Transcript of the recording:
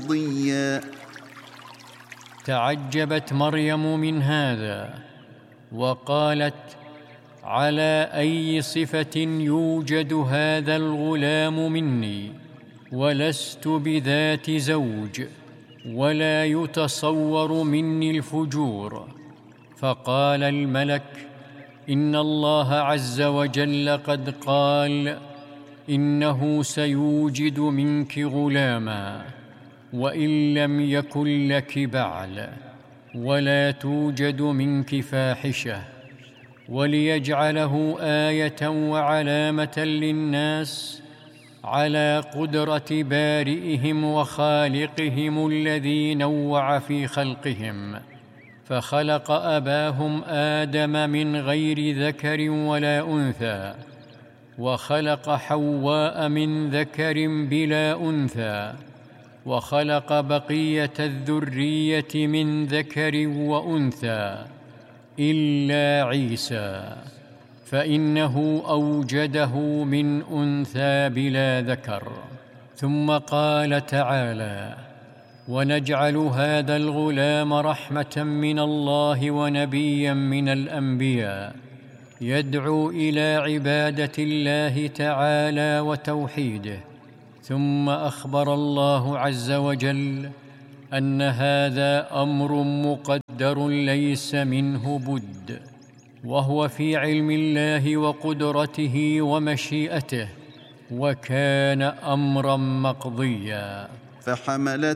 مقضيا. تعجبت مريم من هذا وقالت: على أي صفة يوجد هذا الغلام مني ولست بذات زوج ولا يتصور مني الفجور؟ فقال الملك: إن الله عز وجل قد قال: إنه سيوجد منك غلاما وإن لم يكن لك بعل ولا توجد منك فاحشة، وليجعله آية وعلامة للناس على قدرة بارئهم وخالقهم الذي نوع في خلقهم، فخلق أباهم آدم من غير ذكر ولا أنثى، وخلق حواء من ذكر بلا أنثى، وخلق بقية الذرية من ذكر وأنثى إلا عيسى، فإنه أوجده من أنثى بلا ذكر. ثم قال تعالى: ونجعل هذا الغلام رحمة من الله ونبيا من الأنبياء يدعو إلى عبادة الله تعالى وتوحيده. ثم أخبر الله عز وجل أن هذا أمر مقدر ليس منه بد، وهو في علم الله وقدرته ومشيئته، وكان أمرا مقضيا. فحملته